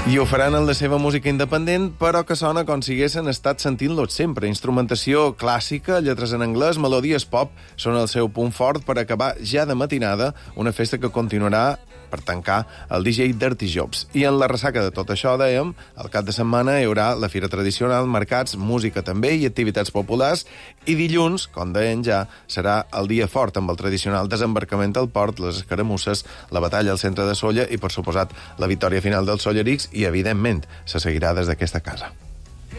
I ho faran en la seva música independent, però que sona com si haguessin estat sentint-los sempre. Instrumentació clàssica, lletres en anglès, melodies pop, són el seu punt fort per acabar ja de matinada una festa que continuarà per tancar el DJ Dirty Jobs. I en la ressaca de tot això, dèiem, al cap de setmana hi haurà la fira tradicional, mercats, música també i activitats populars, i dilluns, com deien ja, serà el dia fort amb el tradicional desembarcament al port, les escaramusses, la batalla al centre de Sóller i, per suposat, la victòria final dels sollerics i, evidentment, se seguirà des d'aquesta casa.